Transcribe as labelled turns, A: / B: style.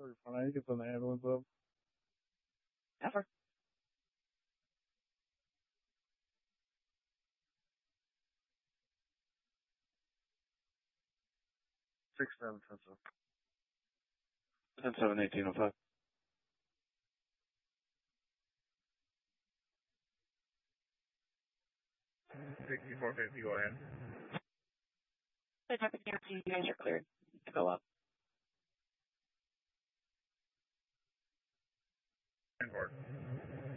A: Pretty funny. I need to get the ambulance up.
B: Ever.
A: 6-7, 10-7.
C: 10-7, 1805.
A: Go ahead.
B: So Dr. Yancey, you guys are cleared to go up.
A: And